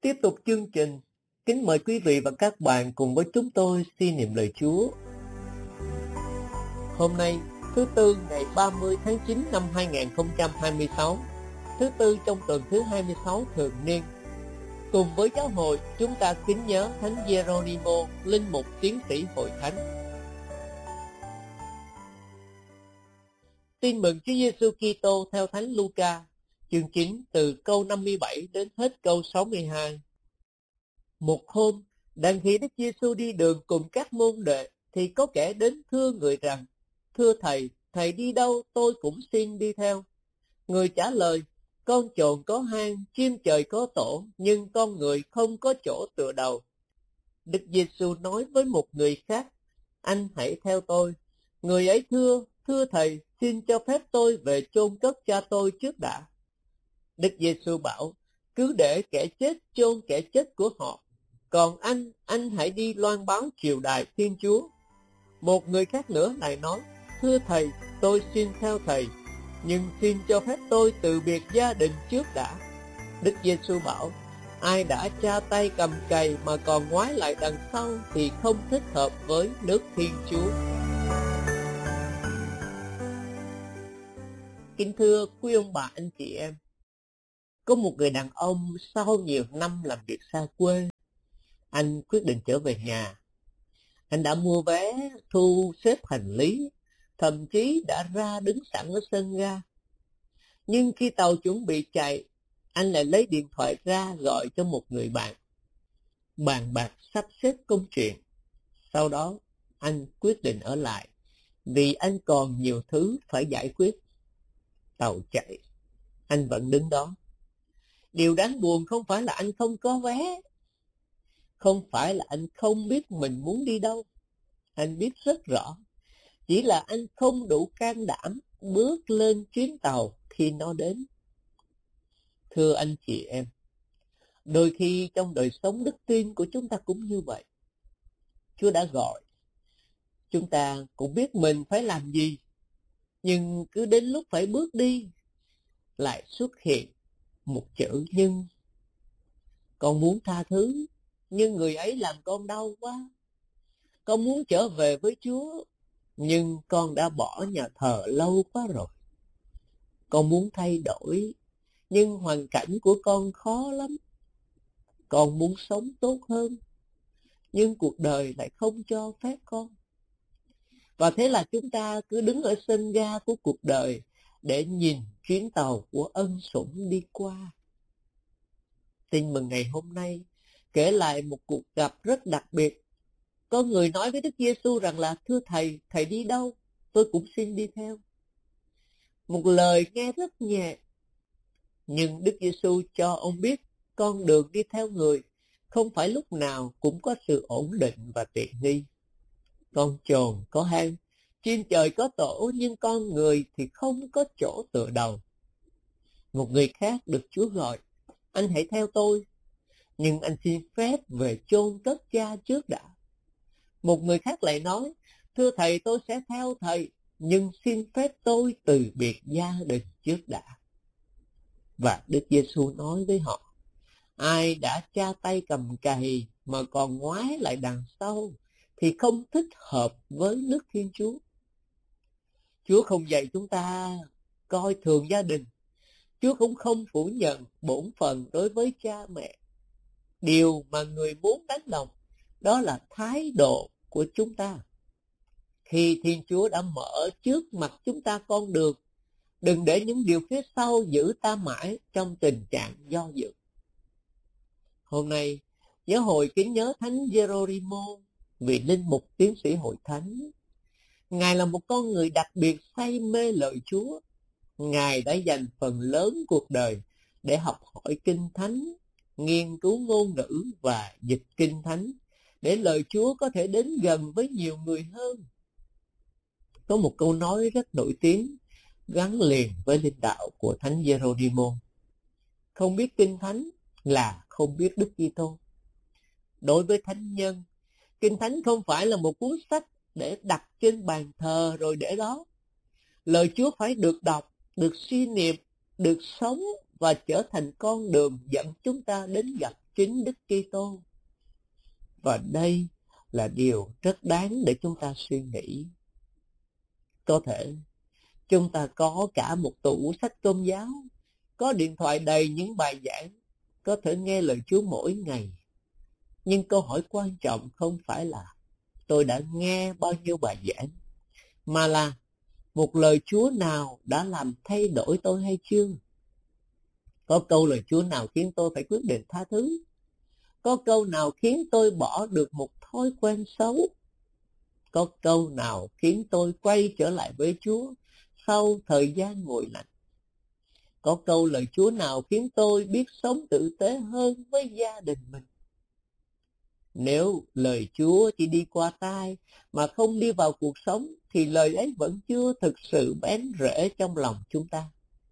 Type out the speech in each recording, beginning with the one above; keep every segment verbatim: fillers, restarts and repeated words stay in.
Tiếp tục chương trình, kính mời quý vị và các bạn cùng với chúng tôi suy niệm lời Chúa. Hôm nay, thứ Tư ngày ba mươi tháng chín năm hai nghìn không trăm hai mươi sáu, thứ Tư trong tuần thứ hai mươi sáu thường niên. Cùng với giáo hội, chúng ta kính nhớ Thánh Geronimo, linh mục tiến sĩ Hội Thánh. Tin mừng Chúa Giêsu Kitô theo Thánh Luca, chương chín từ câu năm mươi bảy đến hết câu sáu mươi hai. Một hôm, đang khi Đức Giêsu đi đường cùng các môn đệ, thì có kẻ đến thưa người rằng: Thưa Thầy, Thầy đi đâu tôi cũng xin đi theo. Người trả lời: Con chồn có hang, chim trời có tổ, nhưng con người không có chỗ tựa đầu. Đức Giêsu nói với một người khác: Anh hãy theo tôi. Người ấy thưa: Thưa Thầy, xin cho phép tôi về chôn cất cha tôi trước đã. Đức Giêsu bảo: Cứ để kẻ chết chôn kẻ chết của họ. Còn anh, anh hãy đi loan báo triều đại Thiên Chúa. Một người khác nữa lại nói: Thưa Thầy, tôi xin theo Thầy, nhưng xin cho phép tôi từ biệt gia đình trước đã. Đức Giêsu bảo: Ai đã tra tay cầm cày mà còn ngoái lại đằng sau thì không thích hợp với nước Thiên Chúa. Kính thưa quý ông bà, anh chị em, có một người đàn ông sau nhiều năm làm việc xa quê, anh quyết định trở về nhà. Anh đã mua vé, thu xếp hành lý, thậm chí đã ra đứng sẵn ở sân ga. Nhưng khi tàu chuẩn bị chạy, anh lại lấy điện thoại ra gọi cho một người bạn, bàn bạc sắp xếp công chuyện. Sau đó, anh quyết định ở lại, vì anh còn nhiều thứ phải giải quyết. Tàu chạy, anh vẫn đứng đó. Điều đáng buồn không phải là anh không có vé, không phải là anh không biết mình muốn đi đâu. Anh biết rất rõ, chỉ là anh không đủ can đảm bước lên chuyến tàu khi nó đến. Thưa anh chị em, đôi khi trong đời sống đức tin của chúng ta cũng như vậy. Chúa đã gọi, chúng ta cũng biết mình phải làm gì, nhưng cứ đến lúc phải bước đi, lại xuất hiện một chữ nhưng. Con muốn tha thứ, nhưng người ấy làm con đau quá. Con muốn trở về với Chúa, nhưng con đã bỏ nhà thờ lâu quá rồi. Con muốn thay đổi, nhưng hoàn cảnh của con khó lắm. Con muốn sống tốt hơn, nhưng cuộc đời lại không cho phép con. Và thế là chúng ta cứ đứng ở sân ga của cuộc đời để nhìn chuyến tàu của ân sủng đi qua. Tin mừng ngày hôm nay kể lại một cuộc gặp rất đặc biệt. Có người nói với Đức Giêsu rằng là: Thưa Thầy, Thầy đi đâu tôi cũng xin đi theo. Một lời nghe rất nhẹ, nhưng Đức Giêsu cho ông biết con đường đi theo người không phải lúc nào cũng có sự ổn định và tiện nghi. Con chồn có hang, chim trời có tổ, nhưng con người thì không có chỗ tựa đầu. Một người khác được Chúa gọi: Anh hãy theo tôi, nhưng anh xin phép về chôn cất cha trước đã. Một người khác lại nói: Thưa Thầy, tôi sẽ theo Thầy, nhưng xin phép tôi từ biệt gia đình trước đã. Và Đức Giêsu nói với họ: Ai đã tra tay cầm cày mà còn ngoái lại đằng sau thì không thích hợp với nước Thiên Chúa. Chúa không dạy chúng ta coi thường gia đình. Chúa cũng không phủ nhận bổn phận đối với cha mẹ. Điều mà người muốn đánh đồng đó là thái độ của chúng ta. Khi Thiên Chúa đã mở trước mặt chúng ta con đường, đừng để những điều phía sau giữ ta mãi trong tình trạng do dự. Hôm nay, giáo hội kính nhớ Thánh Geronimo, vị linh mục tiến sĩ Hội Thánh. Ngài là một con người đặc biệt say mê lời Chúa. Ngài đã dành phần lớn cuộc đời để học hỏi Kinh Thánh, nghiên cứu ngôn ngữ và dịch Kinh Thánh, để lời Chúa có thể đến gần với nhiều người hơn. Có một câu nói rất nổi tiếng gắn liền với linh đạo của Thánh Geronimo: Không biết Kinh Thánh là không biết Đức Kitô. Đối với thánh nhân, Kinh Thánh không phải là một cuốn sách để đặt trên bàn thờ rồi để đó. Lời Chúa phải được đọc, được suy niệm, được sống và trở thành con đường dẫn chúng ta đến gặp chính Đức Kitô. Và đây là điều rất đáng để chúng ta suy nghĩ. Có thể chúng ta có cả một tủ sách tôn giáo, có điện thoại đầy những bài giảng, có thể nghe lời Chúa mỗi ngày. Nhưng câu hỏi quan trọng không phải là tôi đã nghe bao nhiêu bài giảng, mà là một lời Chúa nào đã làm thay đổi tôi hay chưa? Có câu lời Chúa nào khiến tôi phải quyết định tha thứ? Có câu nào khiến tôi bỏ được một thói quen xấu? Có câu nào khiến tôi quay trở lại với Chúa sau thời gian nguội lạnh? Có câu lời Chúa nào khiến tôi biết sống tử tế hơn với gia đình mình? Nếu lời Chúa chỉ đi qua tai mà không đi vào cuộc sống, thì lời ấy vẫn chưa thực sự bén rễ trong lòng chúng ta.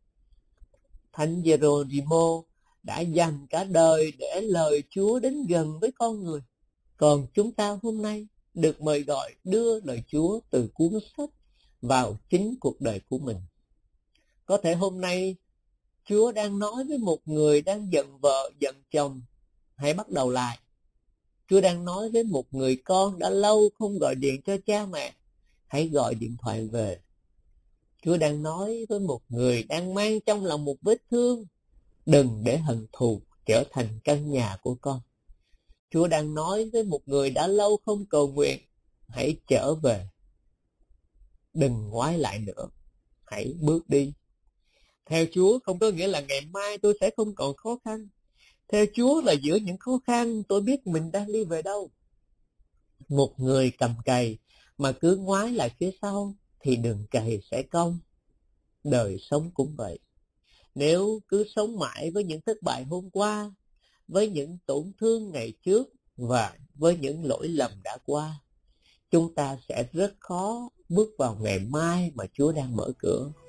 Thánh Geronimo đã dành cả đời để lời Chúa đến gần với con người. Còn chúng ta hôm nay được mời gọi đưa lời Chúa từ cuốn sách vào chính cuộc đời của mình. Có thể hôm nay Chúa đang nói với một người đang giận vợ, giận chồng, hãy bắt đầu lại. Chúa đang nói với một người con đã lâu không gọi điện cho cha mẹ, hãy gọi điện thoại về. Chúa đang nói với một người đang mang trong lòng một vết thương, đừng để hận thù trở thành căn nhà của con. Chúa đang nói với một người đã lâu không cầu nguyện, hãy trở về. Đừng ngoái lại nữa, hãy bước đi. Theo Chúa không có nghĩa là ngày mai tôi sẽ không còn khó khăn. Theo Chúa là giữa những khó khăn tôi biết mình đang đi về đâu. Một người cầm cày mà cứ ngoái lại phía sau thì đường cày sẽ cong. Đời sống cũng vậy. Nếu cứ sống mãi với những thất bại hôm qua, với những tổn thương ngày trước và với những lỗi lầm đã qua, chúng ta sẽ rất khó bước vào ngày mai mà Chúa đang mở cửa.